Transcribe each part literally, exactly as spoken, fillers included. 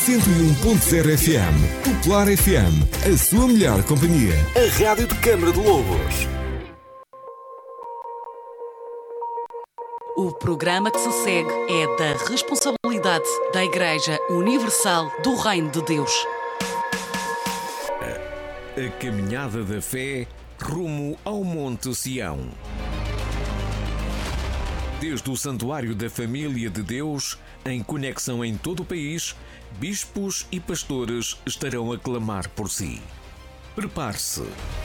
cento e um ponto zero F M. Popular F M, a sua melhor companhia. A rádio de Câmara de Lobos. O programa que se segue é da responsabilidade da Igreja Universal do Reino de Deus. A, a caminhada da fé rumo ao Monte Sião. Desde o Santuário da Família de Deus, em conexão em todo o país, bispos e pastores estarão a clamar por si. Prepare-se.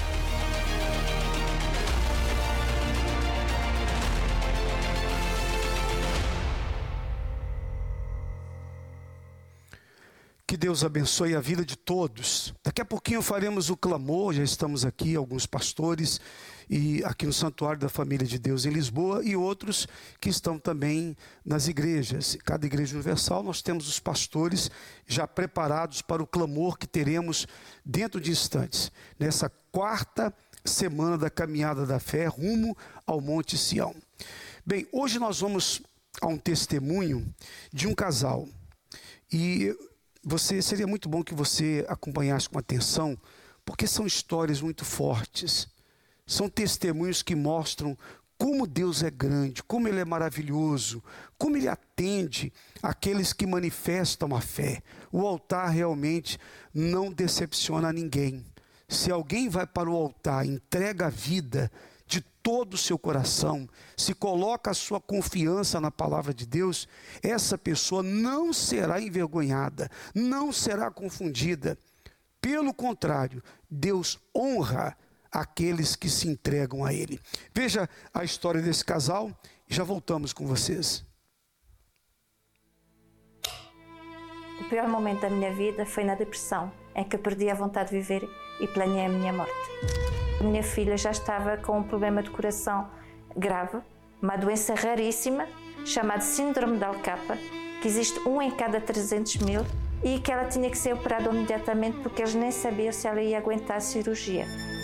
Que Deus abençoe a vida de todos. Daqui a pouquinho faremos o clamor, já estamos aqui, alguns pastores, e aqui no Santuário da Família de Deus em Lisboa, e outros que estão também nas igrejas. Cada igreja universal nós temos os pastores já preparados para o clamor que teremos dentro de instantes, nessa quarta semana da caminhada da fé, rumo ao Monte Sião. Bem, hoje nós vamos a um testemunho de um casal, e Você, seria muito bom que você acompanhasse com atenção, porque são histórias muito fortes. São testemunhos que mostram como Deus é grande, como Ele é maravilhoso, como Ele atende aqueles que manifestam a fé. O altar realmente não decepciona ninguém. Se alguém vai para o altar, entrega a vida de todo o seu coração, se coloca a sua confiança na palavra de Deus, essa pessoa não será envergonhada, não será confundida. Pelo contrário, Deus honra aqueles que se entregam a Ele. Veja a história desse casal e já voltamos com vocês. O pior momento da minha vida foi na depressão, em que perdi a vontade de viver e planeei a minha morte. A minha filha já estava com um problema de coração grave, uma doença raríssima, chamada síndrome de Alcapa, que existe um em cada trezentos mil, e que ela tinha que ser operada imediatamente porque eles nem sabiam se ela ia aguentar a cirurgia.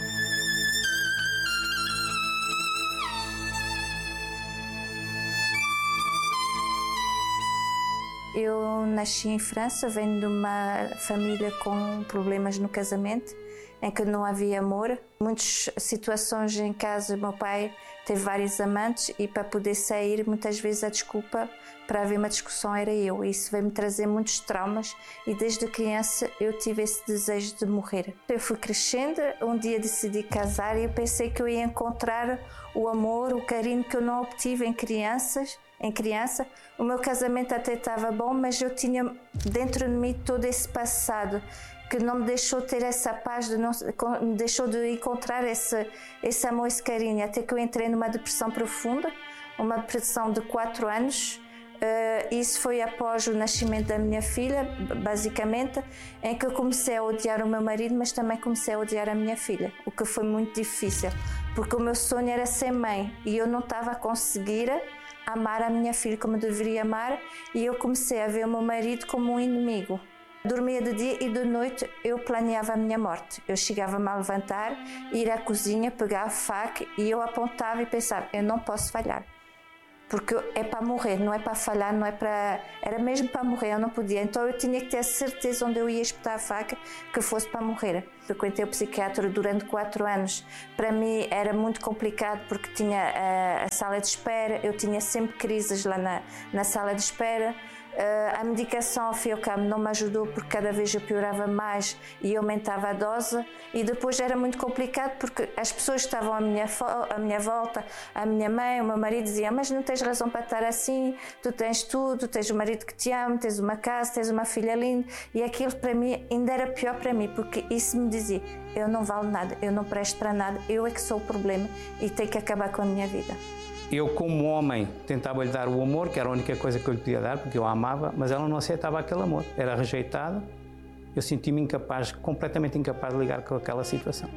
Eu nasci em França, venho de uma família com problemas no casamento, em que não havia amor. Muitas situações em casa, meu pai teve vários amantes e para poder sair, muitas vezes a desculpa para haver uma discussão era eu. Isso veio-me trazer muitos traumas e desde criança eu tive esse desejo de morrer. Eu fui crescendo, um dia decidi casar e eu pensei que eu ia encontrar o amor, o carinho que eu não obtive em crianças. Em criança, o meu casamento até estava bom, mas eu tinha dentro de mim todo esse passado que não me deixou ter essa paz, de não, me deixou de encontrar esse, esse amor, esse carinho, até que eu entrei numa depressão profunda, uma depressão de quatro anos. Uh, isso foi após o nascimento da minha filha, basicamente, em que eu comecei a odiar o meu marido, mas também comecei a odiar a minha filha, o que foi muito difícil, porque o meu sonho era ser mãe e eu não estava a conseguir amar a minha filha como eu deveria amar, e eu comecei a ver o meu marido como um inimigo. Dormia de dia e de noite eu planeava a minha morte. Eu chegava-me a levantar, ir à cozinha, pegar a faca e eu apontava e pensava, eu não posso falhar. Porque é para morrer, não é para falhar, não é para... Era mesmo para morrer, eu não podia. Então eu tinha que ter a certeza onde eu ia espetar a faca que fosse para morrer. Frequentei o psiquiatra durante quatro anos. Para mim era muito complicado porque tinha a, a sala de espera, eu tinha sempre crises lá na, na sala de espera. Uh, a medicação ao fim e ao cabo não me ajudou porque cada vez eu piorava mais e aumentava a dose, e depois era muito complicado porque as pessoas que estavam à minha, à minha volta, a minha mãe, o meu marido diziam, mas não tens razão para estar assim, tu tens tudo, tens o marido que te ama, tens uma casa, tens uma filha linda, e aquilo para mim ainda era pior para mim porque isso me dizia, eu não valo nada, eu não presto para nada, eu é que sou o problema e tenho que acabar com a minha vida. Eu, como homem, tentava lhe dar o amor, que era a única coisa que eu lhe podia dar, porque eu a amava, mas ela não aceitava aquele amor. Era rejeitada. Eu senti-me incapaz, completamente incapaz de lidar com aquela situação.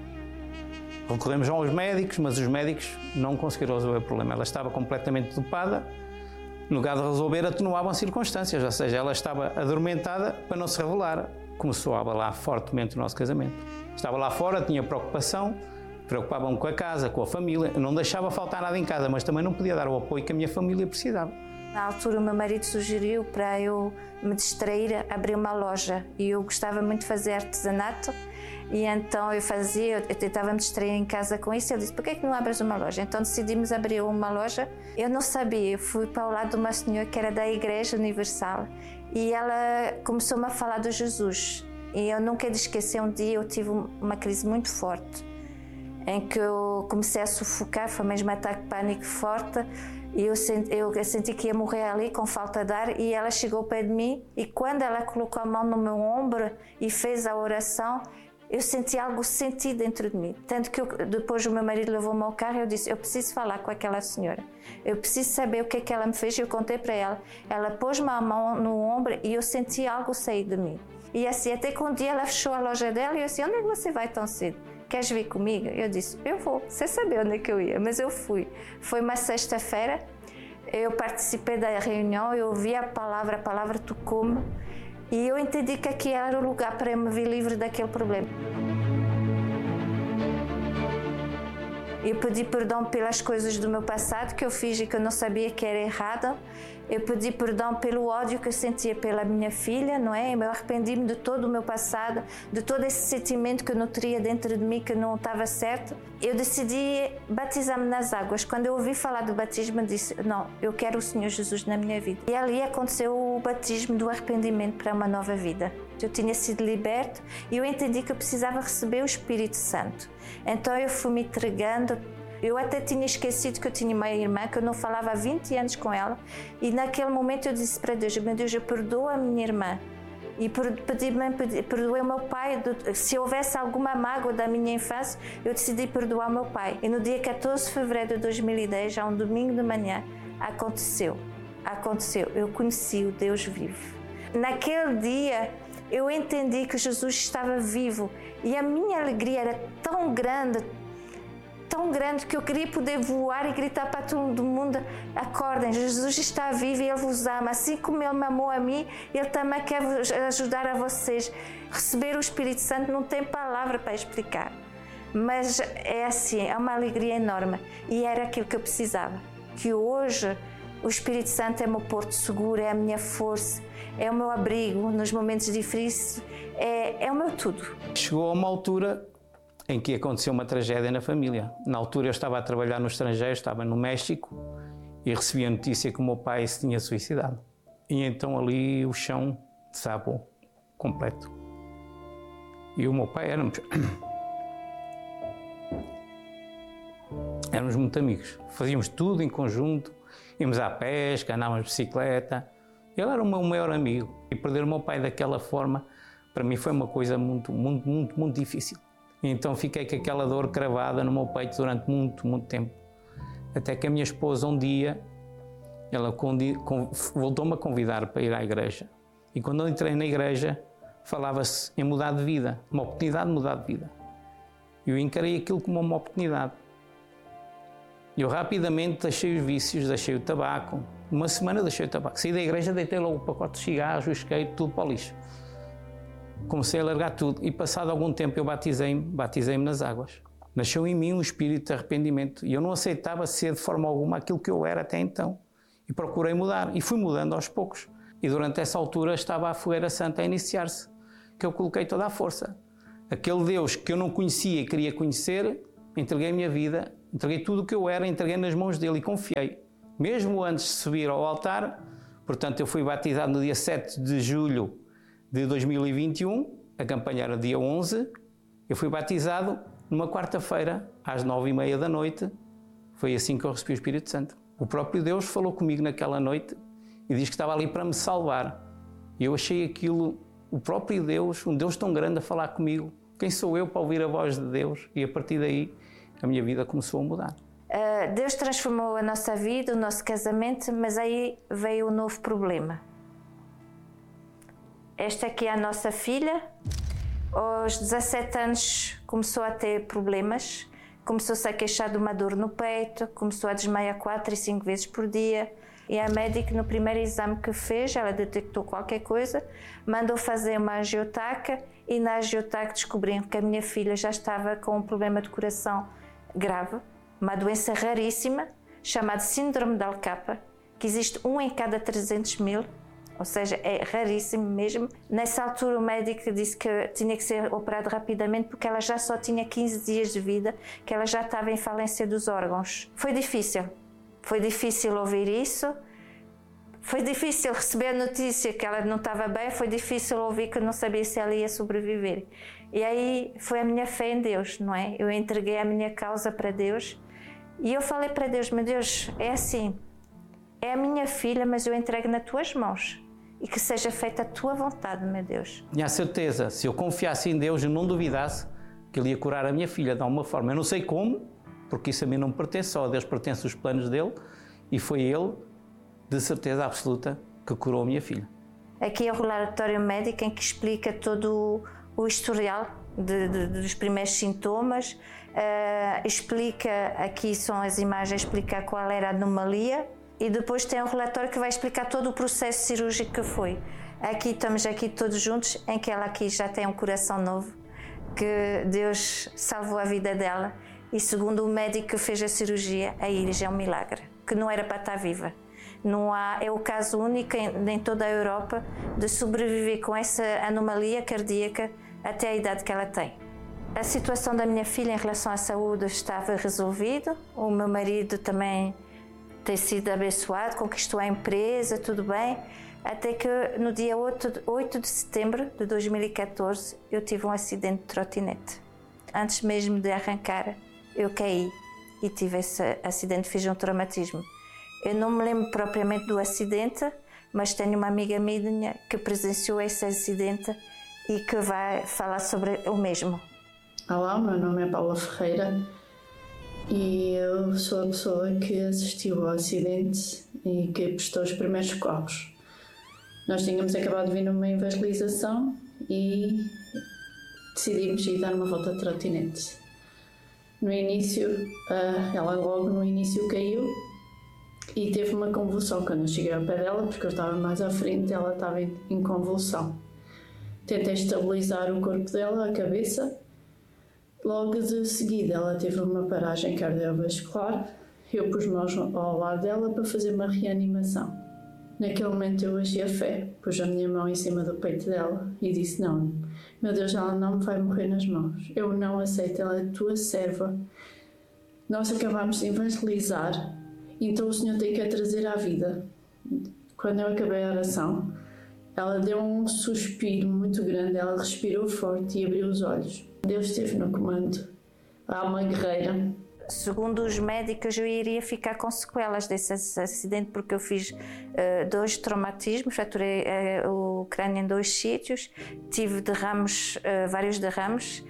Recorremos aos médicos, mas os médicos não conseguiram resolver o problema. Ela estava completamente dopada. No lugar de resolver, atenuavam circunstâncias, ou seja, ela estava adormentada para não se revelar. Começou a abalar fortemente o nosso casamento. Estava lá fora, tinha preocupação, preocupava-me com a casa, com a família, não deixava faltar nada em casa, mas também não podia dar o apoio que a minha família precisava. Na altura o meu marido sugeriu para eu me distrair, abrir uma loja, e eu gostava muito de fazer artesanato, e então eu fazia, eu tentava me distrair em casa com isso. Ele disse: por que é que não abres uma loja? Então decidimos abrir uma loja. Eu não sabia, eu fui para o lado de uma senhora que era da Igreja Universal, e ela começou-me a falar de Jesus, e eu nunca esqueci. Um dia eu tive uma crise muito forte, em que eu comecei a sufocar, foi mesmo um ataque de pânico forte, e eu senti, eu senti que ia morrer ali com falta de ar, e ela chegou perto de mim, e quando ela colocou a mão no meu ombro e fez a oração, eu senti algo sentido dentro de mim. Tanto que eu, depois o meu marido levou-me ao carro e eu disse: eu preciso falar com aquela senhora, eu preciso saber o que é que ela me fez. Eu contei para ela, ela pôs-me a mão no ombro e eu senti algo sair de mim. E assim, até que um dia ela fechou a loja dela e eu disse: onde é que você vai tão cedo? Queres vir comigo? Eu disse: eu vou, sem saber onde é que eu ia, mas eu fui. Foi uma sexta-feira, eu participei da reunião, eu ouvi a palavra, a palavra tocou-me, e eu entendi que aqui era o lugar para eu me ver livre daquele problema. Eu pedi perdão pelas coisas do meu passado que eu fiz e que eu não sabia que era errado. Eu pedi perdão pelo ódio que eu sentia pela minha filha, não é? Eu arrependi-me de todo o meu passado, de todo esse sentimento que eu nutria dentro de mim que não estava certo. Eu decidi batizar-me nas águas. Quando eu ouvi falar do batismo, eu disse: não, eu quero o Senhor Jesus na minha vida. E ali aconteceu o batismo do arrependimento para uma nova vida. Eu tinha sido liberto e eu entendi que eu precisava receber o Espírito Santo. Então eu fui me entregando. Eu até tinha esquecido que eu tinha uma irmã, que eu não falava há vinte anos com ela, e naquele momento eu disse para Deus: meu Deus, eu perdoo a minha irmã, e pedi-me, perdoei o meu pai. Se houvesse alguma mágoa da minha infância, eu decidi perdoar o meu pai. E no dia catorze de fevereiro de dois mil e dez, já um domingo de manhã, aconteceu, aconteceu, eu conheci o Deus vivo. Naquele dia eu entendi que Jesus estava vivo, e a minha alegria era tão grande, tão grande, que eu queria poder voar e gritar para todo mundo: acordem, Jesus está vivo e Ele vos ama. Assim como Ele me amou a mim, Ele também quer ajudar a vocês. Receber o Espírito Santo não tem palavra para explicar, mas é assim, é uma alegria enorme, e era aquilo que eu precisava. Que hoje o Espírito Santo é o meu porto seguro, é a minha força, é o meu abrigo nos momentos difíceis, é, é o meu tudo. Chegou a uma altura em que aconteceu uma tragédia na família. Na altura eu estava a trabalhar no estrangeiro, estava no México, e recebi a notícia que o meu pai se tinha suicidado. E então ali o chão desabou completo. E o meu pai éramos... éramos muito amigos. Fazíamos tudo em conjunto, íamos à pesca, andávamos de bicicleta. Ele era o meu maior amigo. E perder o meu pai daquela forma, para mim foi uma coisa muito, muito, muito, muito difícil. Então fiquei com aquela dor cravada no meu peito durante muito, muito tempo. Até que a minha esposa um dia, ela voltou-me a convidar para ir à igreja. E quando eu entrei na igreja, falava-se em mudar de vida, uma oportunidade de mudar de vida. Eu encarei aquilo como uma oportunidade. Eu rapidamente deixei os vícios, deixei o tabaco. Uma semana deixei o tabaco. Saí da igreja, deitei logo o pacote de cigarros, o isqueiro, tudo para o lixo. Comecei a largar tudo e, passado algum tempo, eu batizei-me, batizei-me nas águas. Nasceu em mim um espírito de arrependimento e eu não aceitava ser de forma alguma aquilo que eu era até então. E procurei mudar e fui mudando aos poucos. E durante essa altura estava a fogueira santa a iniciar-se, que eu coloquei toda a força. Aquele Deus que eu não conhecia e queria conhecer, entreguei a minha vida, entreguei tudo o que eu era, entreguei nas mãos dele e confiei. Mesmo antes de subir ao altar, portanto eu fui batizado no dia sete de julho de dois mil e vinte e um, a campanha era dia onze, eu fui batizado numa quarta-feira, às nove e meia da noite. Foi assim que eu recebi o Espírito Santo. O próprio Deus falou comigo naquela noite e disse que estava ali para me salvar. E eu achei aquilo, o próprio Deus, um Deus tão grande a falar comigo. Quem sou eu para ouvir a voz de Deus? E a partir daí, a minha vida começou a mudar. Uh, Deus transformou a nossa vida, o nosso casamento, mas aí veio um novo problema. Esta aqui é a nossa filha. Aos dezassete anos começou a ter problemas, começou-se a queixar de uma dor no peito, começou a desmaiar quatro e cinco vezes por dia. E a médica, no primeiro exame que fez, ela detectou qualquer coisa, mandou fazer uma angiotaca e na angiotaca descobriram que a minha filha já estava com um problema de coração grave, uma doença raríssima, chamada síndrome de Alcapa, que existe um em cada trezentos mil, ou seja, é raríssimo mesmo. Nessa altura o médico disse que tinha que ser operado rapidamente porque ela já só tinha quinze dias de vida, que ela já estava em falência dos órgãos. Foi difícil, foi difícil ouvir isso, foi difícil receber a notícia que ela não estava bem, foi difícil ouvir que eu não sabia se ela ia sobreviver. E aí foi a minha fé em Deus, não é? Eu entreguei a minha causa para Deus e eu falei para Deus, meu Deus, é assim, é a minha filha, mas eu entrego nas tuas mãos. E que seja feita a tua vontade, meu Deus. Tinha a certeza, se eu confiasse em Deus e não duvidasse, que Ele ia curar a minha filha de alguma forma. Eu não sei como, porque isso a mim não me pertence, só a Deus pertence os planos dele, e foi Ele, de certeza absoluta, que curou a minha filha. Aqui é o relatório médico em que explica todo o historial de, de, dos primeiros sintomas, uh, explica, aqui são as imagens, explica qual era a anomalia, e depois tem um relatório que vai explicar todo o processo cirúrgico que foi. Aqui estamos aqui todos juntos, em que ela aqui já tem um coração novo, que Deus salvou a vida dela, e segundo o médico que fez a cirurgia, a Iris é um milagre, que não era para estar viva. Não há, é o caso único em, em toda a Europa de sobreviver com essa anomalia cardíaca até a idade que ela tem. A situação da minha filha em relação à saúde estava resolvida, o meu marido também tem sido abençoado, conquistou a empresa, tudo bem, até que no dia oito de setembro de dois mil e catorze eu tive um acidente de trotinete. Antes mesmo de arrancar, eu caí e tive esse acidente, fiz um traumatismo. Eu não me lembro propriamente do acidente, mas tenho uma amiga minha que presenciou esse acidente e que vai falar sobre o mesmo. Olá, o meu nome é Paula Ferreira. E eu sou a pessoa que assistiu ao acidente e que prestou os primeiros socorros. Nós tínhamos acabado de vir numa evangelização e decidimos ir dar uma volta de trotinete. No início, ela logo no início caiu e teve uma convulsão. Quando eu cheguei ao pé dela, porque eu estava mais à frente, ela estava em convulsão. Tentei estabilizar o corpo dela, a cabeça. Logo de seguida ela teve uma paragem cardiovascular, eu pus mãos ao lado dela para fazer uma reanimação. Naquele momento eu agi a fé, pus a minha mão em cima do peito dela e disse: não, meu Deus, ela não me vai morrer nas mãos, eu não aceito, ela é tua serva. Nós acabámos de evangelizar, então o Senhor tem que a trazer à vida. Quando eu acabei a oração, ela deu um suspiro muito grande, ela respirou forte e abriu os olhos. Deus esteve no comando. Há uma guerreira. Segundo os médicos, eu iria ficar com sequelas desse acidente porque eu fiz uh, dois traumatismos, fraturei uh, o crânio em dois sítios, tive derrames, uh, vários derrames,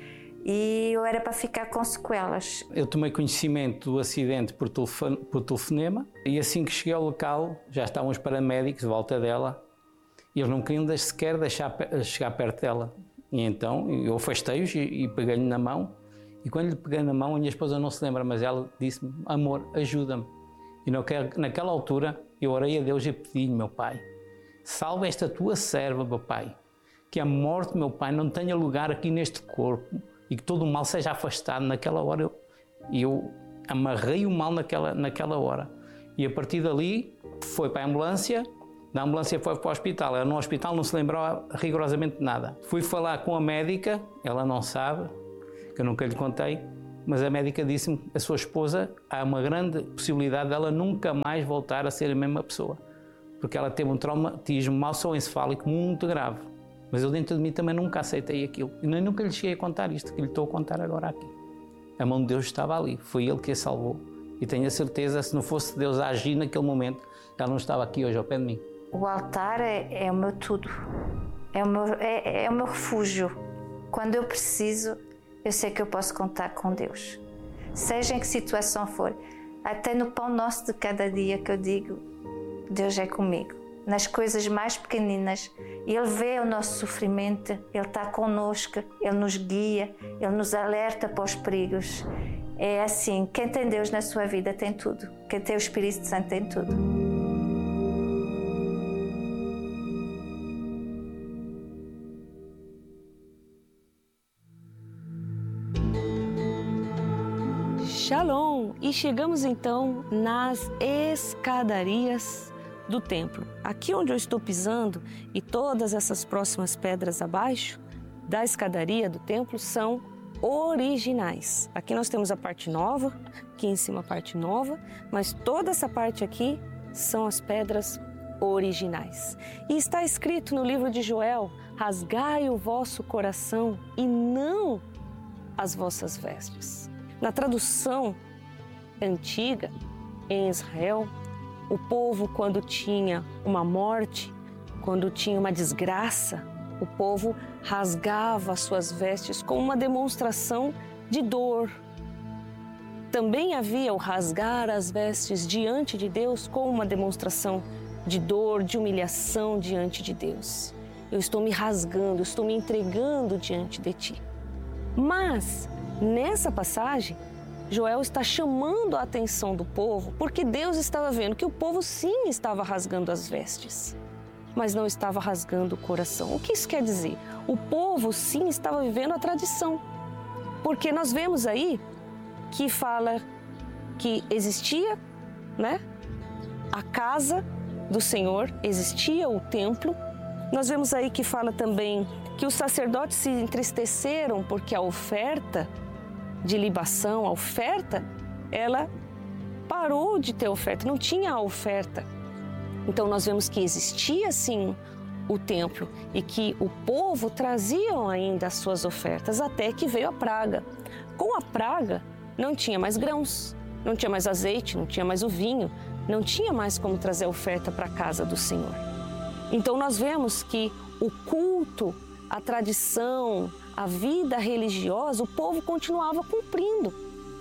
e eu era para ficar com sequelas. Eu tomei conhecimento do acidente por, telefone, por telefonema e assim que cheguei ao local já estavam os paramédicos de volta dela e eles não queriam sequer deixar chegar perto dela. E então eu afastei-os e, e peguei-lhe na mão. E quando lhe peguei na mão, a minha esposa não se lembra, mas ela disse-me: amor, ajuda-me. E naquela altura eu orei a Deus e pedi-lhe: meu Pai, salva esta tua serva, meu Pai. Que a morte, meu Pai, não tenha lugar aqui neste corpo e que todo o mal seja afastado. Naquela hora eu, eu amarrei o mal naquela, naquela hora. E a partir dali foi para a ambulância. Da ambulância foi para o hospital. Ela no hospital não se lembrava rigorosamente de nada. Fui falar com a médica, ela não sabe, que eu nunca lhe contei, mas a médica disse-me que a sua esposa, há uma grande possibilidade dela nunca mais voltar a ser a mesma pessoa, porque ela teve um traumatismo massoencefálico muito grave. Mas eu dentro de mim também nunca aceitei aquilo. E nem nunca lhe cheguei a contar isto, que lhe estou a contar agora aqui. A mão de Deus estava ali, foi Ele que a salvou. E tenho a certeza, se não fosse Deus a agir naquele momento, ela não estava aqui hoje ao pé de mim. O altar é, é o meu tudo, é o meu, é, é o meu refúgio. Quando eu preciso, eu sei que eu posso contar com Deus. Seja em que situação for, até no pão nosso de cada dia que eu digo, Deus é comigo. Nas coisas mais pequeninas, Ele vê o nosso sofrimento, Ele está conosco, Ele nos guia, Ele nos alerta para os perigos. É assim, quem tem Deus na sua vida tem tudo, quem tem o Espírito Santo tem tudo. Shalom! E chegamos então nas escadarias do templo. Aqui onde eu estou pisando e todas essas próximas pedras abaixo da escadaria do templo são originais. Aqui nós temos a parte nova, aqui em cima a parte nova, mas toda essa parte aqui são as pedras originais. E está escrito no livro de Joel: rasgai o vosso coração e não as vossas vestes. Na tradução antiga, em Israel, o povo, quando tinha uma morte, quando tinha uma desgraça, o povo rasgava as suas vestes como uma demonstração de dor. Também havia o rasgar as vestes diante de Deus como uma demonstração de dor, de humilhação diante de Deus. Eu estou me rasgando, eu estou me entregando diante de ti. Mas, nessa passagem, Joel está chamando a atenção do povo porque Deus estava vendo que o povo sim estava rasgando as vestes, mas não estava rasgando o coração. O que isso quer dizer? O povo sim estava vivendo a tradição, porque nós vemos aí que fala que existia, né, a casa do Senhor, existia o templo. Nós vemos aí que fala também que os sacerdotes se entristeceram porque a oferta de libação, a oferta, ela parou de ter oferta, não tinha a oferta. Então nós vemos que existia sim o templo e que o povo traziam ainda as suas ofertas até que veio a praga. Com a praga não tinha mais grãos, não tinha mais azeite, não tinha mais o vinho, não tinha mais como trazer oferta para a casa do Senhor. Então nós vemos que o culto, a tradição, a vida religiosa, o povo continuava cumprindo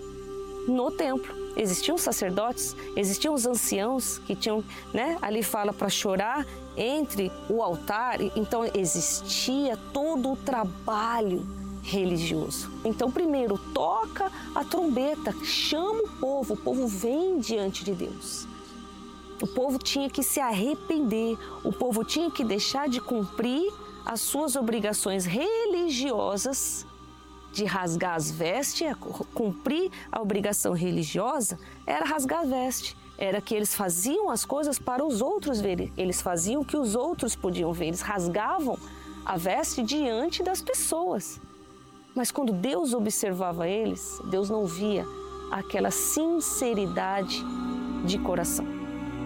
no templo. Existiam sacerdotes, existiam os anciãos que tinham, né, ali fala para chorar entre o altar. Então existia todo o trabalho religioso. Então primeiro toca a trombeta, chama o povo, o povo vem diante de Deus. O povo tinha que se arrepender, o povo tinha que deixar de cumprir as suas obrigações religiosas, de rasgar as vestes. Cumprir a obrigação religiosa era rasgar a veste, era que eles faziam as coisas para os outros verem, eles faziam o que os outros podiam ver, eles rasgavam a veste diante das pessoas. Mas quando Deus observava eles, Deus não via aquela sinceridade de coração.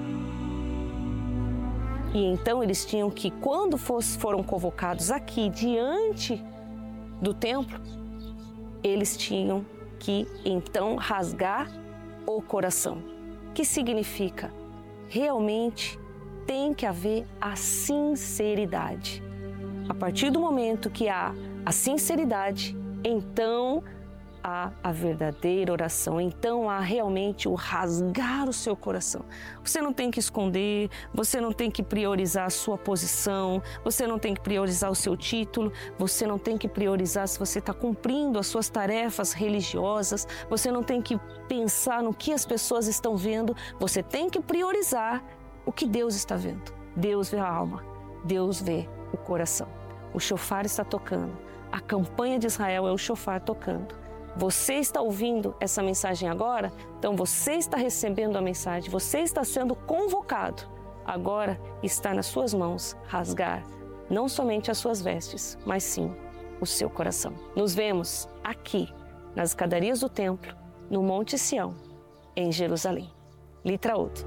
E então eles tinham que, quando foram convocados aqui diante do templo, eles tinham que então rasgar o coração. Que significa? Realmente tem que haver a sinceridade. A partir do momento que há a sinceridade, então há a verdadeira oração, então há realmente o rasgar o seu coração. Você não tem que esconder, você não tem que priorizar a sua posição, você não tem que priorizar o seu título, você não tem que priorizar se você está cumprindo as suas tarefas religiosas, você não tem que pensar no que as pessoas estão vendo, você tem que priorizar o que Deus está vendo. Deus vê a alma, Deus vê o coração. O shofar está tocando, a campanha de Israel é o shofar tocando. Você está ouvindo essa mensagem agora? Então você está recebendo a mensagem, você está sendo convocado. Agora está nas suas mãos rasgar não somente as suas vestes, mas sim o seu coração. Nos vemos aqui, nas escadarias do templo, no Monte Sião, em Jerusalém. Litraúd.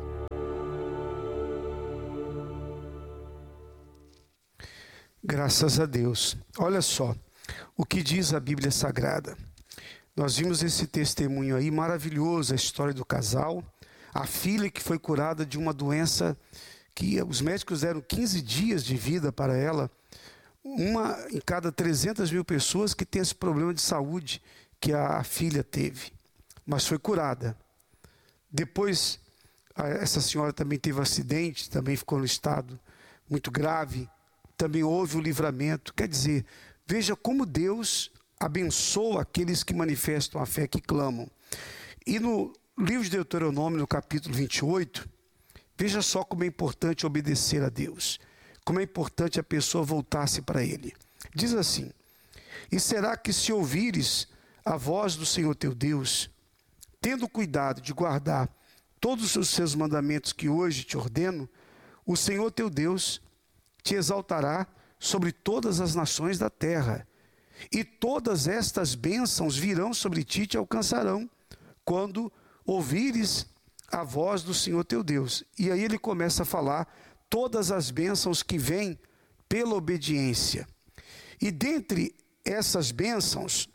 Graças a Deus. Olha só o que diz a Bíblia Sagrada. Nós vimos esse testemunho aí maravilhoso, a história do casal, a filha que foi curada de uma doença que os médicos deram quinze dias de vida para ela, uma em cada trezentas mil pessoas que tem esse problema de saúde que a filha teve, mas foi curada. Depois, essa senhora também teve um acidente, também ficou no estado muito grave, também houve o livramento. Quer dizer, veja como Deus abençoa aqueles que manifestam a fé, que clamam. E no livro de Deuteronômio, no capítulo vinte e oito, veja só como é importante obedecer a Deus, como é importante a pessoa voltar-se para Ele. Diz assim: e será que se ouvires a voz do Senhor teu Deus, tendo cuidado de guardar todos os seus mandamentos que hoje te ordeno, o Senhor teu Deus te exaltará sobre todas as nações da terra, e todas estas bênçãos virão sobre ti e te alcançarão, quando ouvires a voz do Senhor teu Deus. E aí ele começa a falar todas as bênçãos que vêm pela obediência. E dentre essas bênçãos,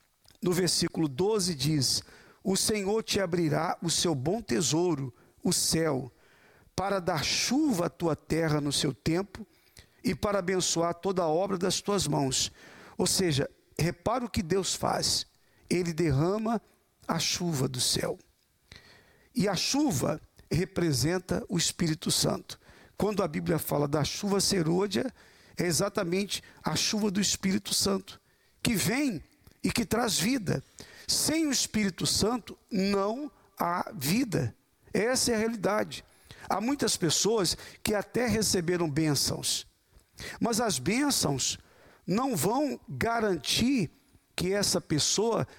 no versículo doze diz: o Senhor te abrirá o seu bom tesouro, o céu, para dar chuva à tua terra no seu tempo e para abençoar toda a obra das tuas mãos. Ou seja, repara o que Deus faz. Ele derrama a chuva do céu. E a chuva representa o Espírito Santo. Quando a Bíblia fala da chuva serôdia, é exatamente a chuva do Espírito Santo, que vem e que traz vida. Sem o Espírito Santo não há vida. Essa é a realidade. Há muitas pessoas que até receberam bênçãos, mas as bênçãos não vão garantir que essa pessoa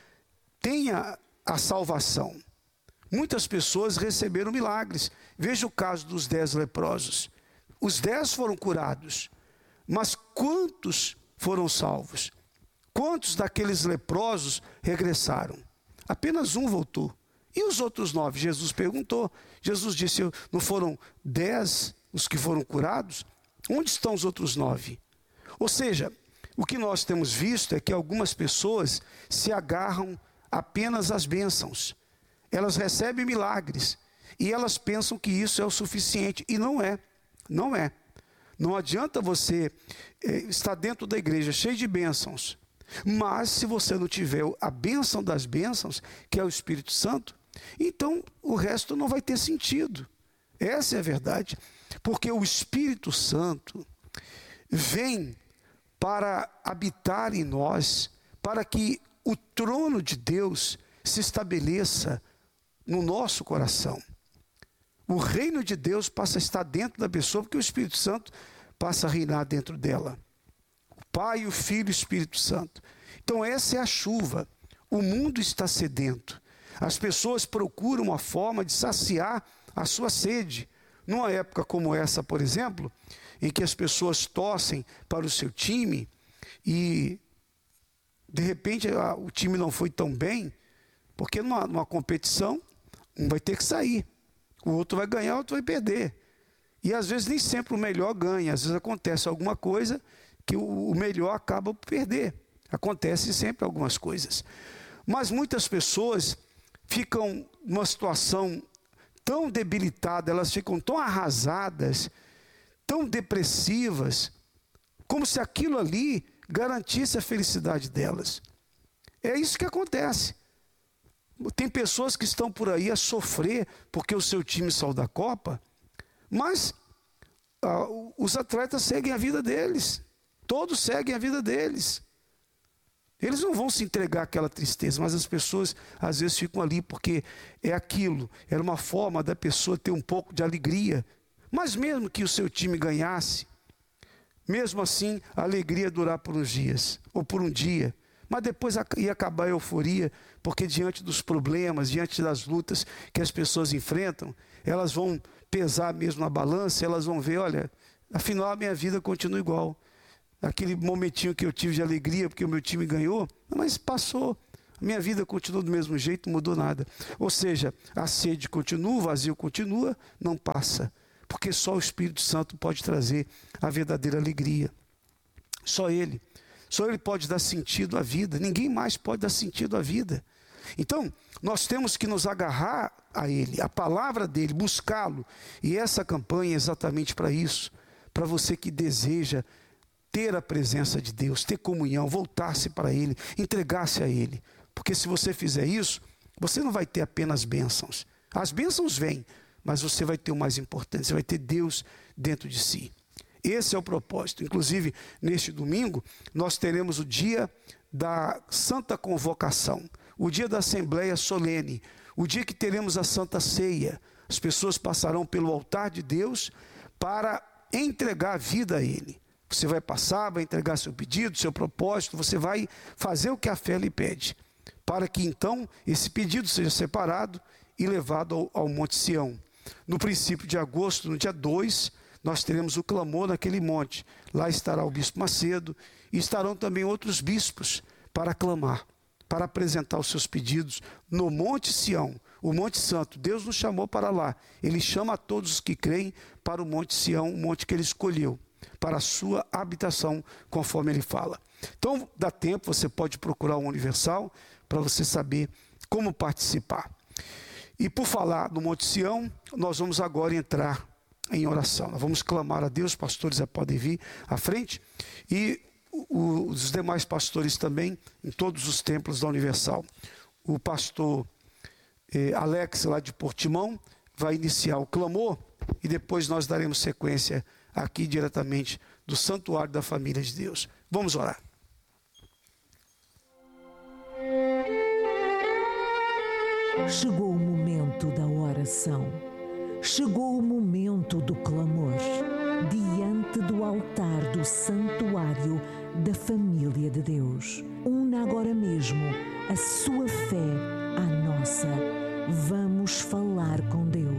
tenha a salvação. Muitas pessoas receberam milagres. Veja o caso dos dez leprosos. Os dez foram curados, mas quantos foram salvos? Quantos daqueles leprosos regressaram? Apenas um voltou. E os outros nove? Jesus perguntou. Jesus disse: não foram dez os que foram curados? Onde estão os outros nove? Ou seja, o que nós temos visto é que algumas pessoas se agarram apenas às bênçãos. Elas recebem milagres e elas pensam que isso é o suficiente. E não é. Não é. Não adianta você eh, estar dentro da igreja cheio de bênçãos, mas se você não tiver a bênção das bênçãos, que é o Espírito Santo, então o resto não vai ter sentido. Essa é a verdade. Porque o Espírito Santo vem para habitar em nós, para que o trono de Deus se estabeleça no nosso coração. O reino de Deus passa a estar dentro da pessoa, porque o Espírito Santo passa a reinar dentro dela. O Pai, o Filho e o Espírito Santo. Então essa é a chuva. O mundo está sedento. As pessoas procuram uma forma de saciar a sua sede. Numa época como essa, por exemplo, em que as pessoas torcem para o seu time e, de repente, a, o time não foi tão bem, porque numa, numa competição, um vai ter que sair. O outro vai ganhar, o outro vai perder. E às vezes nem sempre o melhor ganha. Às vezes acontece alguma coisa que o, o melhor acaba por perder. Acontece sempre algumas coisas. Mas muitas pessoas ficam numa situação tão debilitada, elas ficam tão arrasadas, tão depressivas, como se aquilo ali garantisse a felicidade delas. É isso que acontece. Tem pessoas que estão por aí a sofrer porque o seu time saiu da Copa, mas ah, os atletas seguem a vida deles. Todos seguem a vida deles. Eles não vão se entregar àquela tristeza, mas as pessoas às vezes ficam ali porque é aquilo, era uma forma da pessoa ter um pouco de alegria. Mas mesmo que o seu time ganhasse, mesmo assim a alegria ia durar por uns dias, ou por um dia. Mas depois ia acabar a euforia, porque diante dos problemas, diante das lutas que as pessoas enfrentam, elas vão pesar mesmo na balança, elas vão ver, olha, afinal a minha vida continua igual. Aquele momentinho que eu tive de alegria porque o meu time ganhou, mas passou. A minha vida continua do mesmo jeito, não mudou nada. Ou seja, a sede continua, o vazio continua, não passa. Porque só o Espírito Santo pode trazer a verdadeira alegria. Só Ele. Só Ele pode dar sentido à vida. Ninguém mais pode dar sentido à vida. Então, nós temos que nos agarrar a Ele, a palavra dEle, buscá-lo. E essa campanha é exatamente para isso. Para você que deseja ter a presença de Deus, ter comunhão, voltar-se para Ele, entregar-se a Ele. Porque se você fizer isso, você não vai ter apenas bênçãos. As bênçãos vêm, mas você vai ter o mais importante, você vai ter Deus dentro de si. Esse é o propósito. Inclusive, neste domingo, nós teremos o dia da Santa Convocação, o dia da Assembleia Solene, o dia que teremos a Santa Ceia. As pessoas passarão pelo altar de Deus para entregar a vida a Ele. Você vai passar, vai entregar seu pedido, seu propósito, você vai fazer o que a fé lhe pede, para que então esse pedido seja separado e levado ao, ao Monte Sião. No princípio de agosto, no dia dois, nós teremos o clamor naquele monte. Lá estará o bispo Macedo e estarão também outros bispos para clamar, para apresentar os seus pedidos no Monte Sião, o Monte Santo. Deus nos chamou para lá. Ele chama a todos os que creem para o Monte Sião, o monte que ele escolheu, para a sua habitação, conforme ele fala. Então, dá tempo, você pode procurar o Universal para você saber como participar. E por falar no Monte Sião, nós vamos agora entrar em oração. Nós vamos clamar a Deus, pastores já podem vir à frente, e os demais pastores também, em todos os templos da Universal. O pastor eh, Alex, lá de Portimão, vai iniciar o clamor, e depois nós daremos sequência aqui diretamente do Santuário da Família de Deus. Vamos orar. Chegou o momento da oração. Chegou o momento do clamor. Diante do altar do Santuário da Família de Deus. Una agora mesmo a sua fé à nossa. Vamos falar com Deus.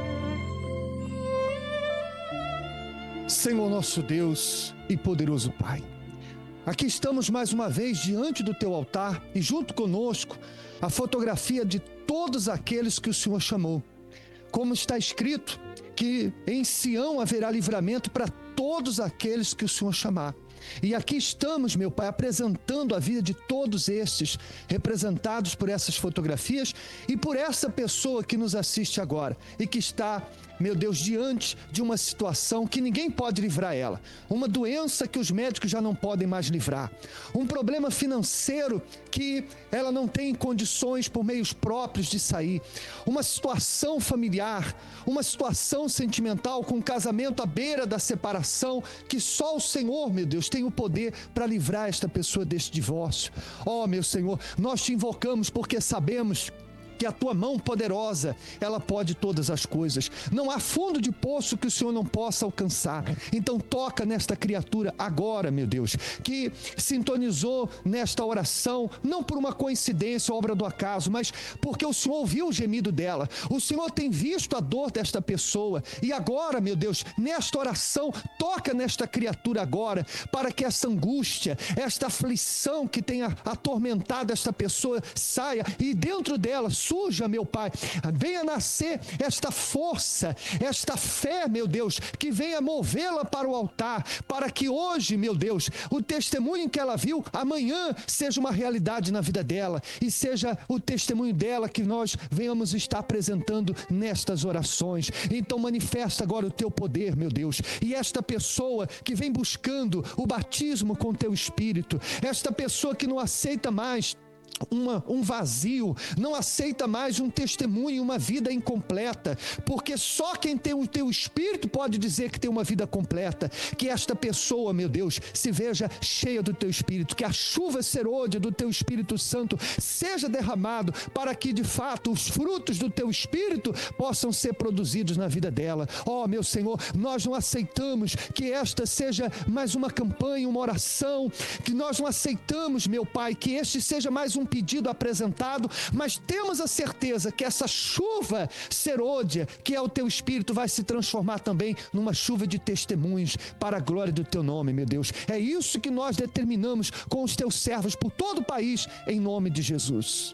Senhor nosso Deus e poderoso Pai, aqui estamos mais uma vez diante do Teu altar e junto conosco a fotografia de todos aqueles que o Senhor chamou. Como está escrito, que em Sião haverá livramento para todos aqueles que o Senhor chamar. E aqui estamos, meu Pai, apresentando a vida de todos estes, representados por essas fotografias e por essa pessoa que nos assiste agora e que está, meu Deus, diante de uma situação que ninguém pode livrar ela, uma doença que os médicos já não podem mais livrar, um problema financeiro que ela não tem condições por meios próprios de sair, uma situação familiar, uma situação sentimental com um casamento à beira da separação, que só o Senhor, meu Deus, tem o poder para livrar esta pessoa deste divórcio. Ó, meu Senhor, nós te invocamos porque sabemos que a tua mão poderosa, ela pode todas as coisas. Não há fundo de poço que o Senhor não possa alcançar. Então toca nesta criatura agora, meu Deus, que sintonizou nesta oração, não por uma coincidência, obra do acaso, mas porque o Senhor ouviu o gemido dela. O Senhor tem visto a dor desta pessoa. E agora, meu Deus, nesta oração, toca nesta criatura agora, para que essa angústia, esta aflição que tenha atormentado esta pessoa, saia e dentro dela surja, meu Pai, venha nascer esta força, esta fé, meu Deus, que venha movê-la para o altar, para que hoje, meu Deus, o testemunho que ela viu, amanhã seja uma realidade na vida dela e seja o testemunho dela que nós venhamos estar apresentando nestas orações. Então manifesta agora o teu poder, meu Deus, e esta pessoa que vem buscando o batismo com teu Espírito, esta pessoa que não aceita mais Uma, um vazio, não aceita mais um testemunho, uma vida incompleta, porque só quem tem o teu Espírito pode dizer que tem uma vida completa. Que esta pessoa, meu Deus, se veja cheia do teu Espírito, que a chuva serôdia do teu Espírito Santo seja derramado, para que de fato os frutos do teu Espírito possam ser produzidos na vida dela. Ó, meu Senhor, nós não aceitamos que esta seja mais uma campanha, uma oração, que nós não aceitamos, meu Pai, que este seja mais um pedido apresentado, mas temos a certeza que essa chuva serôdia, que é o teu Espírito, vai se transformar também numa chuva de testemunhos para a glória do teu nome, meu Deus. É isso que nós determinamos com os teus servos por todo o país, em nome de Jesus.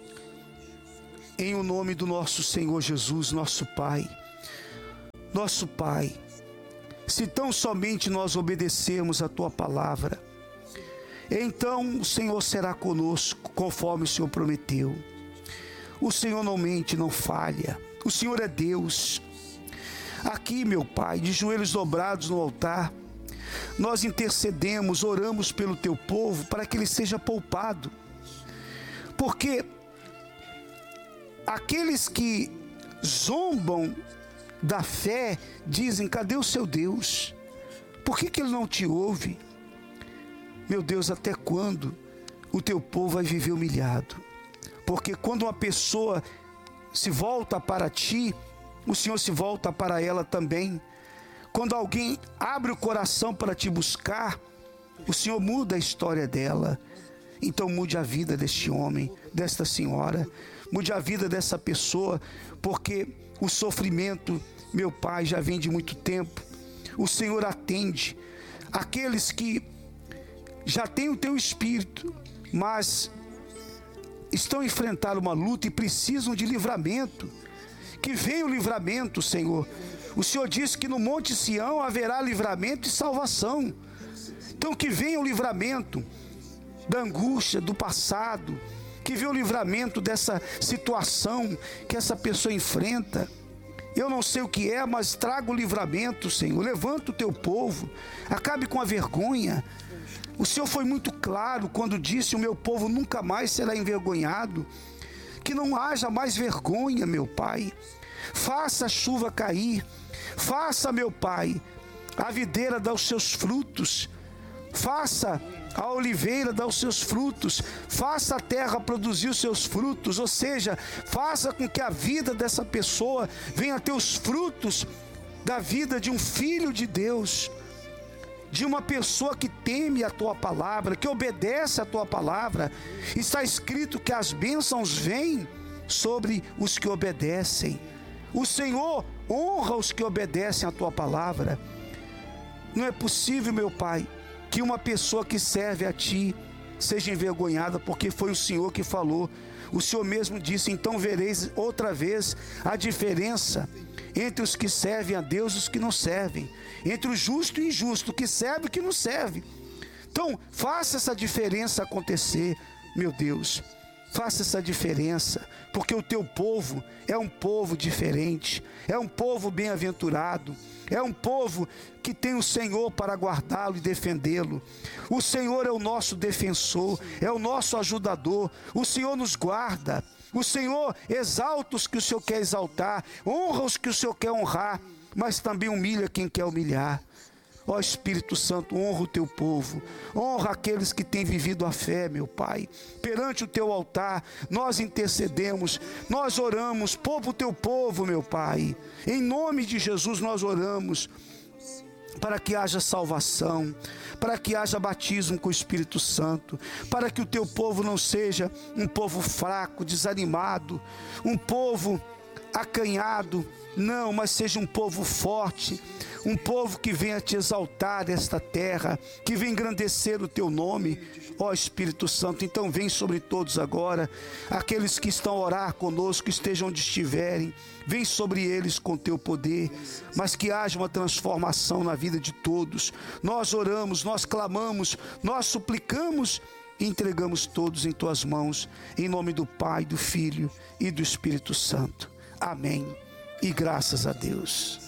Em o nome do nosso Senhor Jesus, nosso Pai, nosso Pai, se tão somente nós obedecermos a tua palavra, então o Senhor será conosco, conforme o Senhor prometeu. O Senhor não mente, não falha. O Senhor é Deus. Aqui, meu Pai, de joelhos dobrados no altar, nós intercedemos, oramos pelo teu povo para que ele seja poupado. Porque aqueles que zombam da fé dizem: cadê o seu Deus? Por que que ele não te ouve? Meu Deus, até quando o teu povo vai viver humilhado? Porque quando uma pessoa se volta para ti, o Senhor se volta para ela também. Quando alguém abre o coração para te buscar, o Senhor muda a história dela. Então mude a vida deste homem, desta senhora, mude a vida dessa pessoa, porque o sofrimento, meu Pai, já vem de muito tempo. o Senhor atende. Aqueles que já têm o teu espírito, mas estão enfrentando uma luta e precisam de livramento. Que venha o livramento, Senhor. O Senhor disse que no Monte Sião haverá livramento e salvação. Então que venha o livramento da angústia, do passado. Que venha o livramento dessa situação que essa pessoa enfrenta. Eu não sei o que é, mas traga o livramento, Senhor. Levanta o teu povo. Acabe com a vergonha. O Senhor foi muito claro quando disse: o meu povo nunca mais será envergonhado. Que não haja mais vergonha, meu Pai. Faça a chuva cair. Faça, meu Pai, a videira dar os seus frutos. Faça a oliveira dar os seus frutos. Faça a terra produzir os seus frutos. Ou seja, faça com que a vida dessa pessoa venha a ter os frutos da vida de um filho de Deus, de uma pessoa que teme a tua palavra, que obedece a tua palavra. Está escrito que as bênçãos vêm sobre os que obedecem. O Senhor honra os que obedecem a tua palavra. Não é possível, meu Pai, que uma pessoa que serve a ti seja envergonhada, porque foi o Senhor que falou. O Senhor mesmo disse: então vereis outra vez a diferença entre os que servem a Deus e os que não servem, entre o justo e o injusto, o que serve e o que não serve. Então, faça essa diferença acontecer, meu Deus. Faça essa diferença, porque o teu povo é um povo diferente, é um povo bem-aventurado, é um povo que tem o Senhor para guardá-lo e defendê-lo. O Senhor é o nosso defensor, é o nosso ajudador. O Senhor nos guarda. O Senhor exalta os que o Senhor quer exaltar, honra os que o Senhor quer honrar, mas também humilha quem quer humilhar. Ó Espírito Santo, honra o teu povo, honra aqueles que têm vivido a fé, meu Pai. Perante o teu altar, nós intercedemos, nós oramos, povo o teu povo, meu Pai. Em nome de Jesus nós oramos, para que haja salvação, para que haja batismo com o Espírito Santo, para que o teu povo não seja um povo fraco, desanimado, um povo acanhado, não, mas seja um povo forte, um povo que venha te exaltar esta terra, que venha engrandecer o teu nome, ó Espírito Santo. Então vem sobre todos agora, aqueles que estão a orar conosco, estejam onde estiverem, vem sobre eles com teu poder, mas que haja uma transformação na vida de todos. Nós oramos, nós clamamos, nós suplicamos e entregamos todos em tuas mãos, em nome do Pai, do Filho e do Espírito Santo. Amém. E graças a Deus.